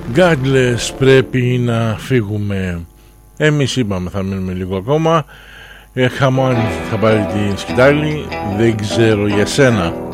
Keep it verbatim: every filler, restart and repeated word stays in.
Godless, πρέπει να φύγουμε. Εμείς είπαμε θα μείνουμε λίγο ακόμα. ε, Χαμάν θα πάρει την σκητάλη. Δεν ξέρω για σένα.